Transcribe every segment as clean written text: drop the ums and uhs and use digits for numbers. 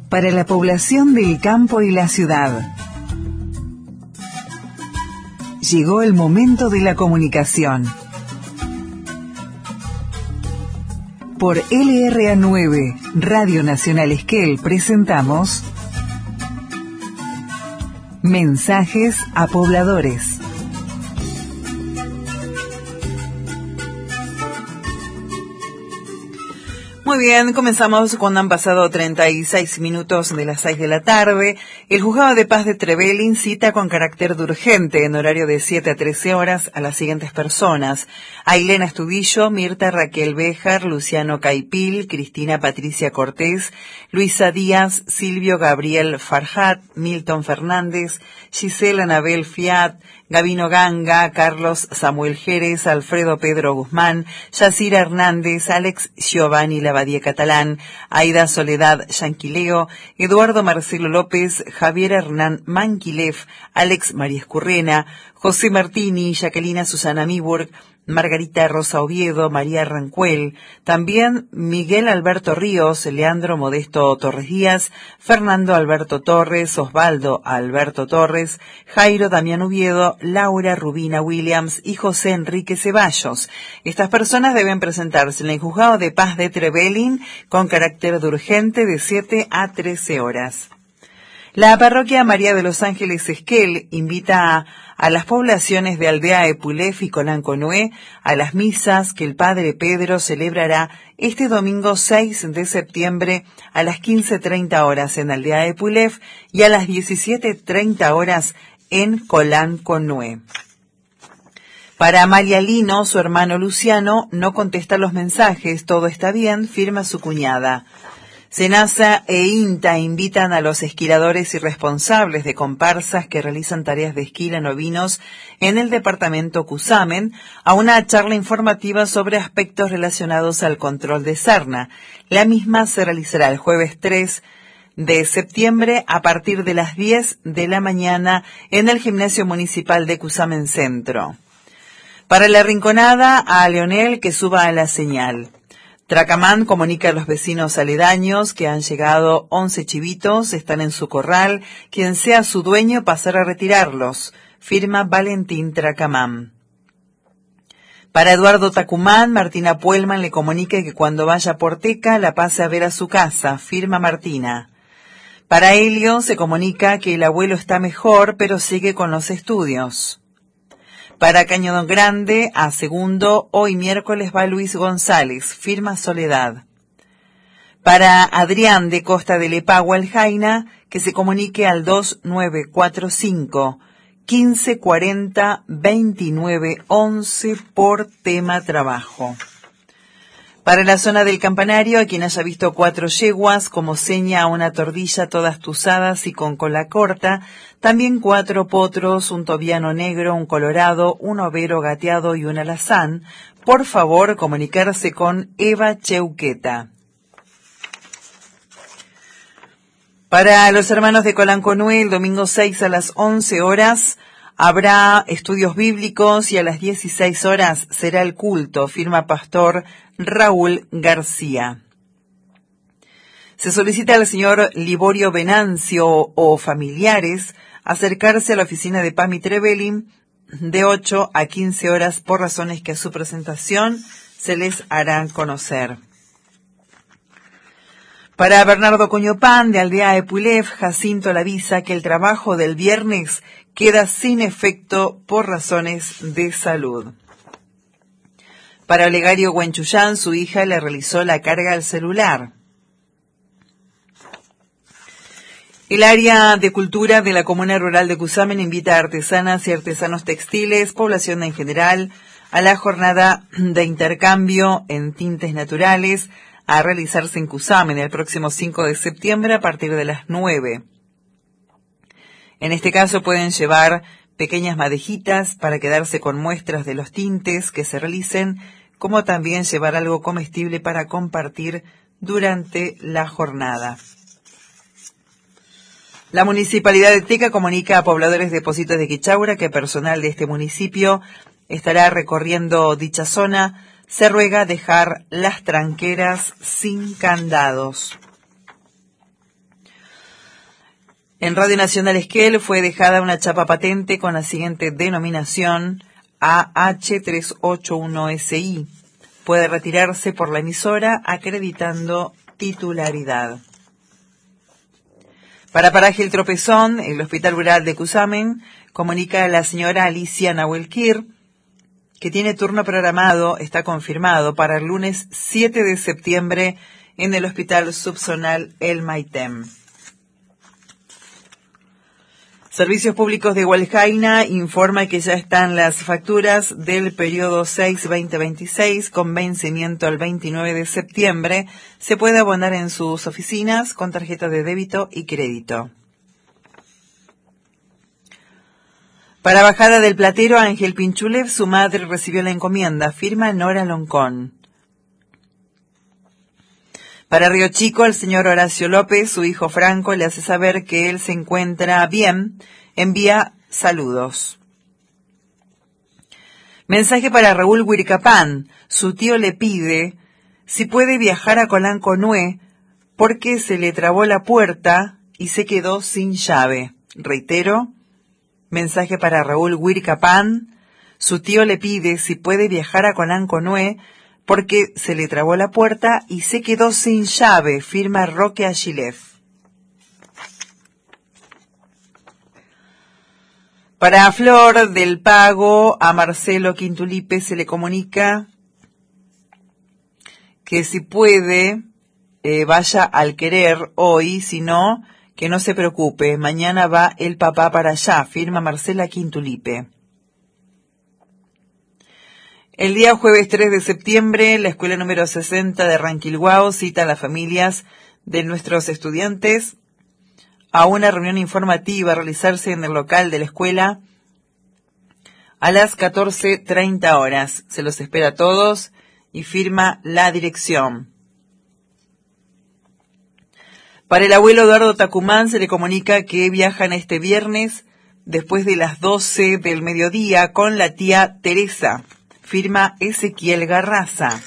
para la población del campo y la ciudad. Llegó el momento de la comunicación. Por LRA9, Radio Nacional Esquel, presentamos Mensajes a Pobladores. Muy bien, comenzamos cuando han pasado 36 minutos de las 6 de la tarde. El Juzgado de Paz de Trevelin cita con carácter de urgente en horario de 7 a 13 horas a las siguientes personas: Ailena Estubillo, Mirta Raquel Béjar, Luciano Caipil, Cristina Patricia Cortés, Luisa Díaz, Silvio Gabriel Farhat, Milton Fernández, Gisela Anabel Fiat, Gabino Ganga, Carlos Samuel Jerez, Alfredo Pedro Guzmán, Yacira Hernández, Alex Giovanni Lavadía Catalán, Aida Soledad Yanquileo, Eduardo Marcelo López, Javier Hernán Manquilef, Alex María Escurrena, José Martini, Jacquelina Susana Miburg, Margarita Rosa Oviedo, María Rancuel, también Miguel Alberto Ríos, Leandro Modesto Torres Díaz, Fernando Alberto Torres, Osvaldo Alberto Torres, Jairo Damián Oviedo, Laura Rubina Williams y José Enrique Ceballos. Estas personas deben presentarse en el Juzgado de Paz de Trevelin con carácter de urgente de 7 a 13 horas. La parroquia María de los Ángeles Esquel invita a las poblaciones de Aldea Epulef y Colanconué a las misas que el Padre Pedro celebrará este domingo 6 de septiembre a las 15:30 horas en Aldea Epulef y a las 17:30 horas en Colanconué. Para María Lino, su hermano Luciano no contesta los mensajes, todo está bien, firma su cuñada. Senasa e INTA invitan a los esquiladores y responsables de comparsas que realizan tareas de esquila en ovinos en el departamento Cusamen a una charla informativa sobre aspectos relacionados al control de sarna. La misma se realizará el jueves 3 de septiembre a partir de las 10 de la mañana en el Gimnasio Municipal de Cusamen Centro. Para la rinconada, a Leonel que suba a la señal. Tracamán comunica a los vecinos aledaños que han llegado 11 chivitos, están en su corral, quien sea su dueño pasará a retirarlos, firma Valentín Tracamán. Para Eduardo Tacumán, Martina Puelman le comunica que cuando vaya por Teca la pase a ver a su casa, firma Martina. Para Helio se comunica que el abuelo está mejor, pero sigue con los estudios. Para Cañadón Grande, a segundo, hoy miércoles va Luis González, firma Soledad. Para Adrián de Costa de Lepagua, el Jaina, que se comunique al 2945 1540 2911 por tema trabajo. Para la zona del Campanario, a quien haya visto 4 yeguas, como seña a una tordilla todas tuzadas y con cola corta, también 4 potros, un tobiano negro, un colorado, un overo gateado y un alazán, por favor comunicarse con Eva Cheuqueta. Para los hermanos de Colanconué, el domingo 6 a las 11 horas, habrá estudios bíblicos y a las 16 horas será el culto, firma Pastor Raúl García. Se solicita al señor Liborio Venancio o familiares acercarse a la oficina de PAMI Trevelin de 8 a 15 horas por razones que a su presentación se les harán conocer. Para Bernardo Coñopán, de Aldea Epulef, Jacinto le avisa que el trabajo del viernes queda sin efecto por razones de salud. Para Olegario Huenchuyán, su hija le realizó la carga al celular. El área de cultura de la Comuna Rural de Cusamen invita a artesanas y artesanos textiles, población en general, a la jornada de intercambio en tintes naturales a realizarse en Cusamen el próximo 5 de septiembre a partir de las 9. En este caso pueden llevar pequeñas madejitas para quedarse con muestras de los tintes que se realicen, como también llevar algo comestible para compartir durante la jornada. La Municipalidad de Teca comunica a pobladores de Positos de Quichaura que personal de este municipio estará recorriendo dicha zona. Se ruega dejar las tranqueras sin candados. En Radio Nacional Esquel fue dejada una chapa patente con la siguiente denominación AH381SI. Puede retirarse por la emisora acreditando titularidad. Para Paraje El Tropezón, el Hospital Rural de Cusamen, comunica a la señora Alicia Nahuelquir que tiene turno programado, está confirmado, para el lunes 7 de septiembre en el Hospital Subzonal El Maitem. Servicios Públicos de Hualjaina informa que ya están las facturas del periodo 6-2026 con vencimiento el 29 de septiembre. Se puede abonar en sus oficinas con tarjetas de débito y crédito. Para Bajada del Platero, Ángel Pinchulev, su madre recibió la encomienda. Firma Nora Loncón. Para Río Chico, el señor Horacio López, su hijo Franco, le hace saber que él se encuentra bien. Envía saludos. Mensaje para Raúl Huircapán. Su tío le pide si puede viajar a Colanconué porque se le trabó la puerta y se quedó sin llave. Reitero, mensaje para Raúl Huircapán. Su tío le pide si puede viajar a Colanconué porque se le trabó la puerta y se quedó sin llave. Firma Roque Agilev. Para Flor del Pago, a Marcelo Quintulipe se le comunica que si puede, vaya al Querer hoy, si no, que no se preocupe, mañana va el papá para allá. Firma Marcela Quintulipe. El día jueves 3 de septiembre, la escuela número 60 de Ranquilhuao cita a las familias de nuestros estudiantes a una reunión informativa a realizarse en el local de la escuela a las 14:30 horas. Se los espera a todos y firma la dirección. Para el abuelo Eduardo Tacumán se le comunica que viajan este viernes después de las 12 del mediodía con la tía Teresa. Firma Ezequiel Garraza.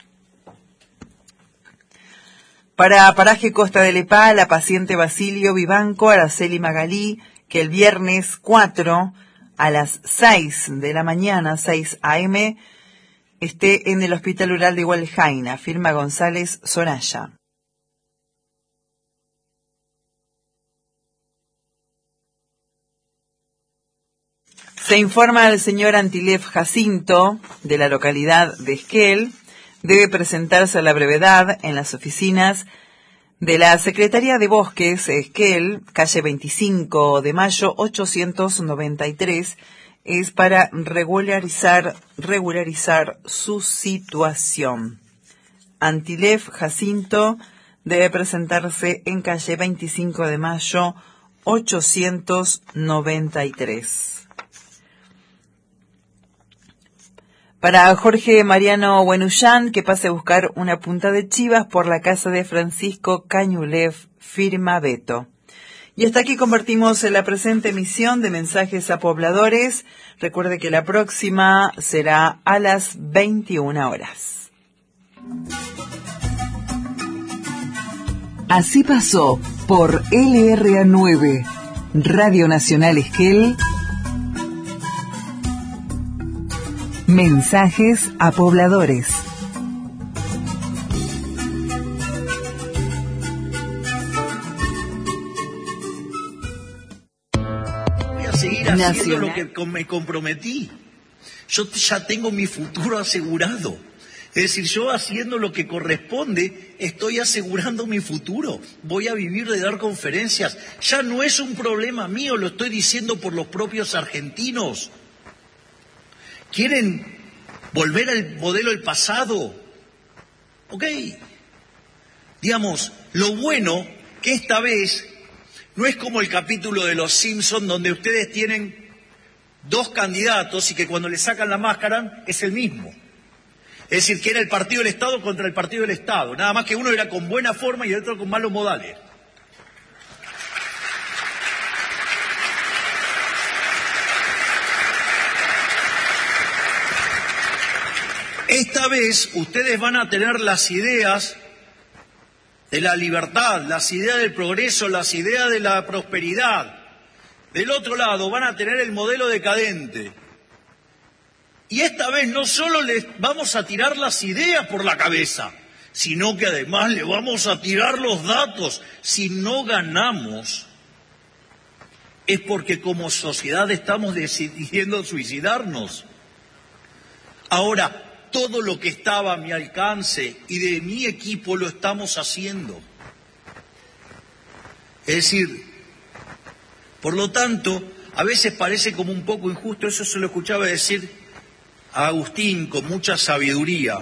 Para Paraje Costa de Lepá, la paciente Basilio Vivanco Araceli Magalí, que el viernes 4 a las 6 de la mañana, 6 a.m., esté en el Hospital Rural de Hualjaina. Firma González Soraya. Se informa al señor Antilev Jacinto, de la localidad de Esquel, debe presentarse a la brevedad en las oficinas de la Secretaría de Bosques, Esquel, calle 25 de Mayo, 893, es para regularizar su situación. Antilev Jacinto debe presentarse en calle 25 de Mayo, 893. Para Jorge Mariano Buenullán, que pase a buscar una punta de chivas por la casa de Francisco Cañulev, firma Beto. Y hasta aquí convertimos la presente emisión de Mensajes a Pobladores. Recuerde que la próxima será a las 21 horas. Así pasó por LRA9, Radio Nacional Esquel, Mensajes a Pobladores. Voy a seguir haciendo lo que me comprometí. Yo ya tengo mi futuro asegurado. Es decir, yo haciendo lo que corresponde, estoy asegurando mi futuro. Voy a vivir de dar conferencias. Ya no es un problema mío, lo estoy diciendo por los propios argentinos. ¿Quieren volver al modelo del pasado? Ok. Digamos, lo bueno que esta vez no es como el capítulo de Los Simpson donde ustedes tienen dos candidatos y que cuando le sacan la máscara es el mismo. Es decir, que era el partido del Estado contra el partido del Estado. Nada más que uno era con buena forma y el otro con malos modales. Esta vez ustedes van a tener las ideas de la libertad, las ideas del progreso, las ideas de la prosperidad. Del otro lado van a tener el modelo decadente. Y esta vez no solo les vamos a tirar las ideas por la cabeza, sino que además le vamos a tirar los datos. Si no ganamos, es porque como sociedad estamos decidiendo suicidarnos. Ahora, todo lo que estaba a mi alcance y de mi equipo lo estamos haciendo. Es decir, por lo tanto, a veces parece como un poco injusto, eso se lo escuchaba decir a Agustín con mucha sabiduría.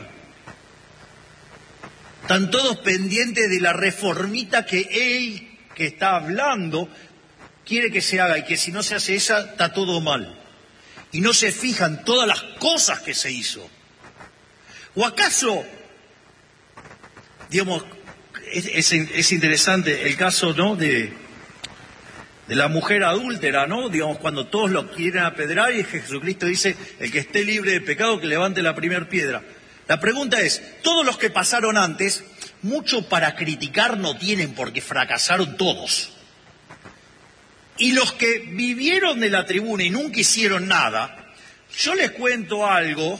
Están todos pendientes de la reformita que él, que está hablando, quiere que se haga, y que si no se hace esa, está todo mal. Y no se fijan todas las cosas que se hizo. ¿O acaso, digamos, es interesante el caso, ¿no?, de la mujer adúltera, ¿no? Digamos, cuando todos lo quieren apedrear y Jesucristo dice, el que esté libre de pecado que levante la primera piedra. La pregunta es, todos los que pasaron antes, mucho para criticar no tienen porque fracasaron todos. Y los que vivieron de la tribuna y nunca hicieron nada, yo les cuento algo,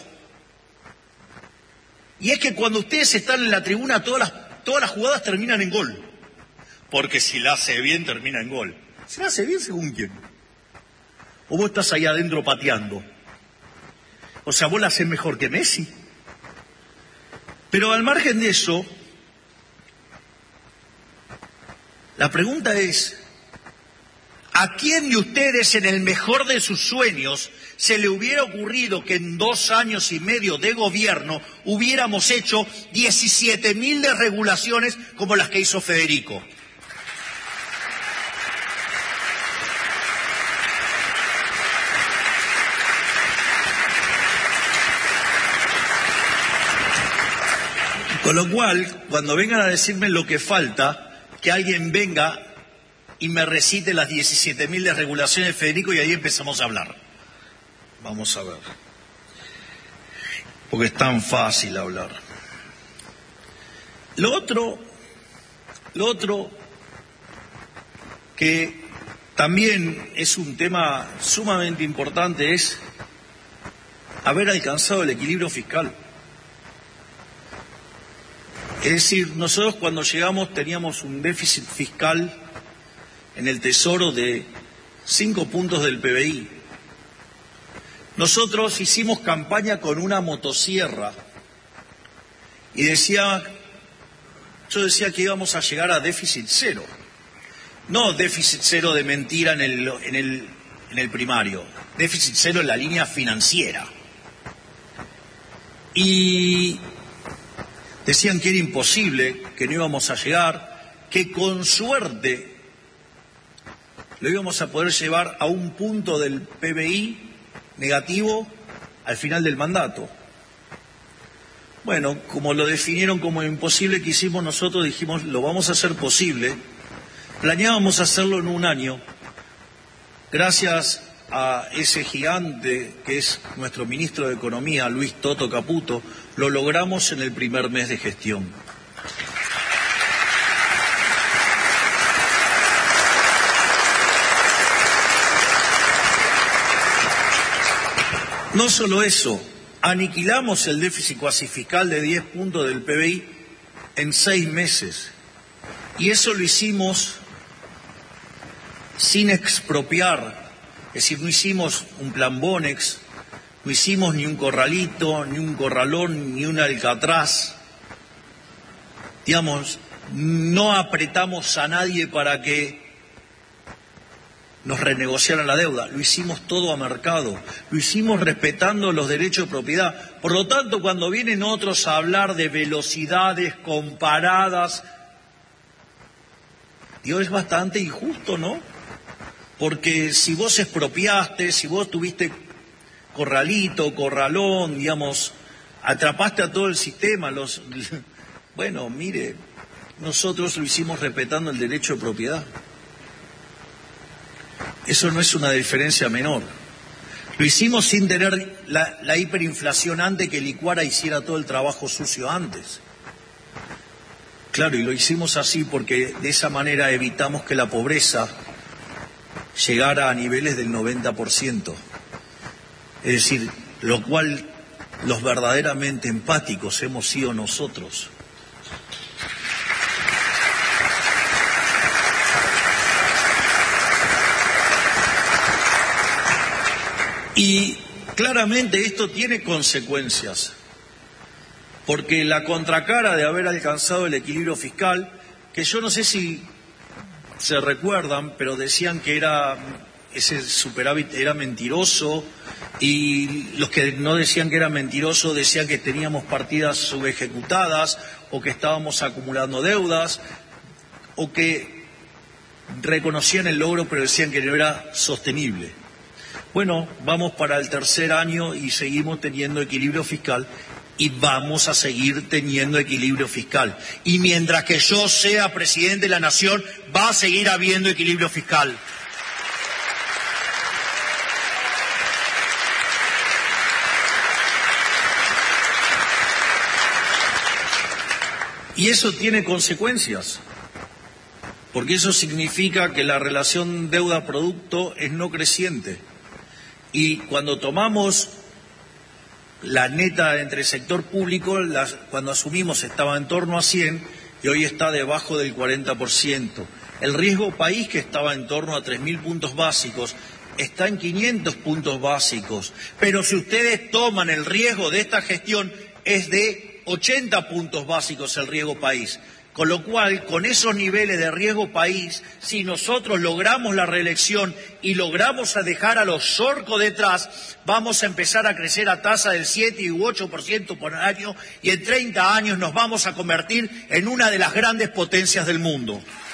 y es que cuando ustedes están en la tribuna todas las jugadas terminan en gol. Porque si la hace bien termina en gol. ¿Se la hace bien según quién? ¿O vos estás ahí adentro pateando? O sea, vos la hacés mejor que Messi. Pero al margen de eso, la pregunta es, ¿a quién de ustedes en el mejor de sus sueños se le hubiera ocurrido que en 2 años y medio de gobierno hubiéramos hecho 17.000 desregulaciones como las que hizo Federico? Con lo cual, cuando vengan a decirme lo que falta, que alguien venga y me recite las 17.000 desregulaciones de Federico y ahí empezamos a hablar. Vamos a ver. Porque es tan fácil hablar. Lo otro que también es un tema sumamente importante es haber alcanzado el equilibrio fiscal. Es decir, nosotros cuando llegamos teníamos un déficit fiscal en el Tesoro de 5 puntos del PBI. Nosotros hicimos campaña con una motosierra y yo decía que íbamos a llegar a déficit cero. No déficit cero de mentira en el primario, déficit cero en la línea financiera. Y decían que era imposible, que no íbamos a llegar, que con suerte lo íbamos a poder llevar a un punto del PBI negativo al final del mandato. Bueno, como lo definieron como imposible que hicimos nosotros, dijimos, lo vamos a hacer posible. Planeábamos hacerlo en 1 año. Gracias a ese gigante que es nuestro ministro de Economía, Luis Toto Caputo, lo logramos en el primer mes de gestión. No solo eso, aniquilamos el déficit cuasi fiscal de 10 puntos del PBI en 6 meses. Y eso lo hicimos sin expropiar. Es decir, no hicimos un plan Bonex, no hicimos ni un corralito, ni un corralón, ni un alcatraz. Digamos, no apretamos a nadie para que nos renegociaran la deuda. Lo hicimos todo a mercado, lo hicimos respetando los derechos de propiedad. Por lo tanto, cuando vienen otros a hablar de velocidades comparadas, digo, es bastante injusto, ¿no? Porque si vos expropiaste, si vos tuviste corralito, corralón, digamos, atrapaste a todo el sistema, bueno, mire, nosotros lo hicimos respetando el derecho de propiedad. Eso no es una diferencia menor. Lo hicimos sin tener la hiperinflación antes, que Licuara hiciera todo el trabajo sucio antes. Claro, y lo hicimos así porque de esa manera evitamos que la pobreza llegara a niveles del 90%. Es decir, lo cual los verdaderamente empáticos hemos sido nosotros. Y claramente esto tiene consecuencias, porque la contracara de haber alcanzado el equilibrio fiscal, que yo no sé si se recuerdan, pero decían que ese superávit era mentiroso, y los que no decían que era mentiroso decían que teníamos partidas subejecutadas, o que estábamos acumulando deudas, o que reconocían el logro pero decían que no era sostenible. Bueno, vamos para el tercer año y seguimos teniendo equilibrio fiscal y vamos a seguir teniendo equilibrio fiscal. Y mientras que yo sea presidente de la Nación, va a seguir habiendo equilibrio fiscal. Y eso tiene consecuencias, porque eso significa que la relación deuda-producto es no creciente. Y cuando tomamos la neta entre sector público, cuando asumimos estaba en torno a 100 y hoy está debajo del 40%. El riesgo país, que estaba en torno a 3.000 puntos básicos, está en 500 puntos básicos. Pero si ustedes toman el riesgo de esta gestión, es de 80 puntos básicos el riesgo país. Con lo cual, con esos niveles de riesgo país, si nosotros logramos la reelección y logramos dejar a los zorcos detrás, vamos a empezar a crecer a tasa del 7 u 8% por año y en 30 años nos vamos a convertir en una de las grandes potencias del mundo.